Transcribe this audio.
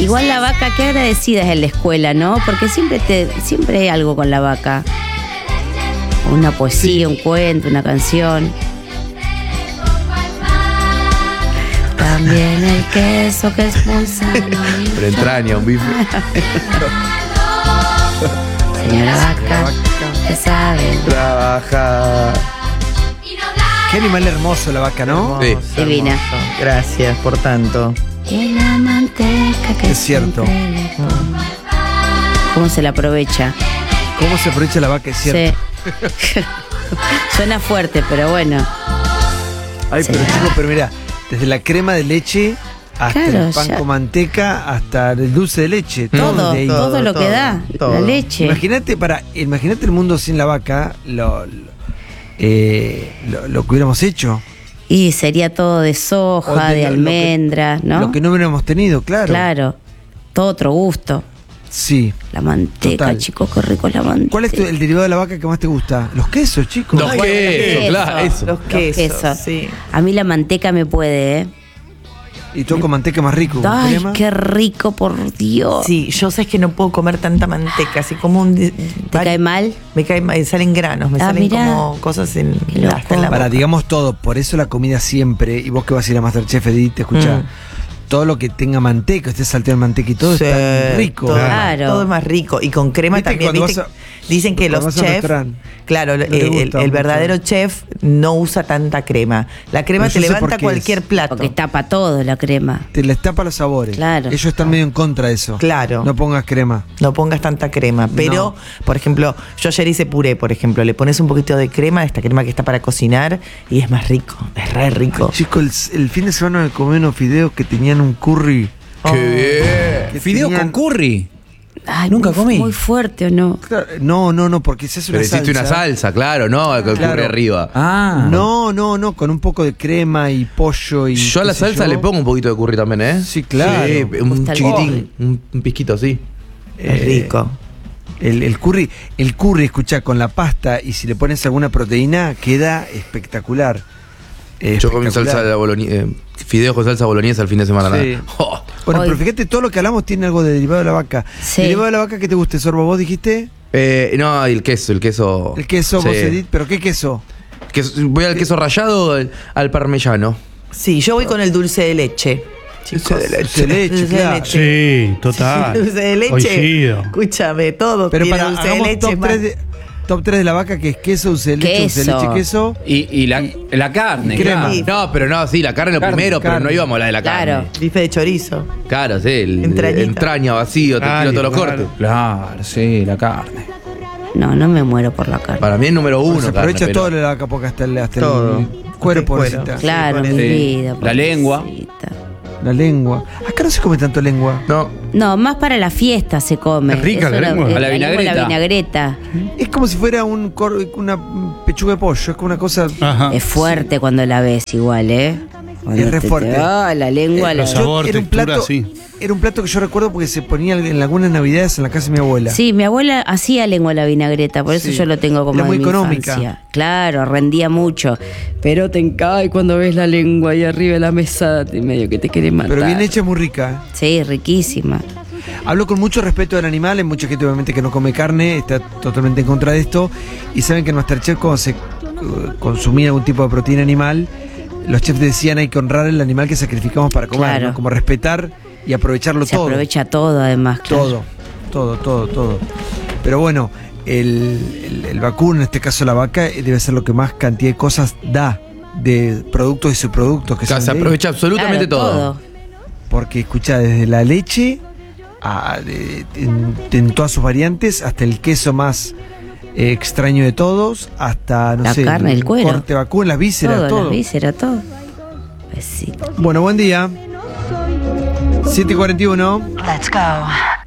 Igual la vaca, qué agradecida es en la escuela, ¿no? Porque siempre hay algo con la vaca. Una poesía, un cuento, una canción. También el queso que expulsa. Pero entraña, un bife. Señora vaca, que sabe. Trabaja. Qué animal hermoso la vaca, ¿no? Sí. Divina. Hermoso. Gracias por tanto. Y la manteca que Es cierto. siempre le pongo. ¿Cómo se la aprovecha? ¿Cómo se aprovecha la vaca? Es cierto. Sí. Suena fuerte, pero bueno. Ay, Sí. pero mira, desde la crema de leche hasta Claro, el pan ya. con manteca, hasta el dulce de leche. Todo, de ahí. todo lo que todo, da. todo. La leche. Imagínate el mundo sin la vaca, lo que hubiéramos hecho. Y sería todo de soja, O de almendras, ¿no? Lo que no hubiéramos tenido, claro. Claro. Todo otro gusto. Sí. La manteca, Total. chicos, qué rico la manteca. ¿Cuál es el derivado de la vaca que más te gusta? Los quesos, chicos. Los Ay, quesos, queso. claro, eso. Los quesos, sí. A mí la manteca me puede, ¿eh? Y todo con manteca más rico. ¿con Ay, crema? qué rico, por Dios. Sí, yo sé que no puedo comer tanta manteca, así como un... ¿Te cae mal? Me cae mal, salen granos, me salen mirá. como cosas en Qué loco. hasta en la Para, boca. digamos todo, por eso la comida siempre, y vos que vas a ir a Masterchef, Edith, te escuchá, todo lo que tenga manteca, esté salteado en manteca y todo, Sí, es tan rico. Todo, Claro. todo es más rico. Y con crema Viste también. cuando ¿viste? vas Dicen que cuando los vas a un chefs, restaurante, claro, no te gusta el mucho. verdadero chef no usa tanta crema. La crema Pero te yo sé por levanta qué cualquier es. plato. Porque tapa todo la crema. Te les tapa los sabores. Claro. Ellos están medio en contra de eso. Claro. No pongas crema. No pongas tanta crema. Pero, por ejemplo, yo ayer hice puré, por ejemplo. Le pones un poquito de crema, esta crema que está para cocinar, y es más rico. Es re rico. Chicos, el fin de semana me comí unos fideos que tenían un curry. Qué bien. ¿Fideo tenían- con curry? Ay, Nunca muy, comí. Muy fuerte, ¿o no? Claro, no, porque se hace Pero una hiciste salsa. una salsa, claro, ¿no? Que Claro. ocurre arriba. Ah. No, con un poco de crema y pollo y... Yo a la qué sé salsa yo. le pongo un poquito de curry también, ¿eh? Sí, claro. Sí, un Gusta el chiquitín, un pisquito así. Es rico. El curry, escuchá, con la pasta y si le pones alguna proteína, queda espectacular. Yo comí salsa de boloñesa, fideos con salsa boloñesa el fin de semana. Sí. ¿no? Oh. Bueno, Hoy- pero fíjate, todo lo que hablamos tiene algo de derivado de la vaca. Sí. ¿El derivado de la vaca que te guste, Sorbo? ¿Vos dijiste? No, el queso. El queso, Sí. vos, Edith, ¿pero qué queso? Voy al queso rallado, al parmellano. Sí, yo voy con el dulce de leche. Chicos. Dulce de Dulce de leche, Dulce de claro. leche. Sí, total. Dulce de leche. Coincido. Escúchame, todo Pero tiene para, dulce de hagamos leche. top 3 de la vaca, que es queso, dulce de leche, dulce de Queso. leche, queso. Y la carne, crema. claro. Sí. No, pero no, sí, la carne lo Carne, primero, pero carne. no íbamos a hablar de la Claro. carne. Bife de chorizo. Claro, sí, el Entrañita. entraña vacío, te tiro todos los cortes. Claro, sí, la carne. No me muero por la carne. Para mí es número uno. se carne, aprovecha pero- todo de la vaca porque hasta el Todo. cuerpo, Hasta el cuero. necesita. Claro, Sí, mi sí. vida. La lengua. pobrecita. La lengua. Acá no se come tanto lengua. No, No, más para la fiesta se come. Es rica la lengua. A la vinagreta. La vinagreta. Es como si fuera una pechuga de pollo. Es como una cosa. Ajá. Es fuerte cuando la ves igual, ¿eh? Cuando Es re fuerte. La lengua. Los sabor, era un textura, plato, sí. era un plato que yo recuerdo porque se ponía en algunas navidades en la casa de mi abuela. Sí, mi abuela hacía lengua a la vinagreta, por eso Sí. yo lo tengo como Era muy de mi económica. infancia. Claro, rendía mucho. Pero te encae cuando ves la lengua ahí arriba de la mesa, medio que te quiere matar. Pero bien hecha, muy rica. Sí, riquísima. Hablo con mucho respeto del animal. Hay mucha gente obviamente que no come carne, está totalmente en contra de esto. Y saben que en Masterchef cuando se consumía algún tipo de proteína animal, los chefs decían hay que honrar el animal que sacrificamos para comer, Claro. ¿no? Como respetar y aprovecharlo Se todo. aprovecha todo además, claro. Todo. Pero bueno, el vacuno, en este caso la vaca, debe ser lo que más cantidad de cosas da de productos y subproductos que se son de ahí. aprovecha absolutamente Claro, todo. Porque escucha, desde la leche en todas sus variantes, hasta el queso más extraño de todos, hasta, no La sé, carne, el cuero. corte vacuno, las vísceras, todo. Las vísceras, todo. Pues sí. Bueno, buen día. 7:41. Let's go.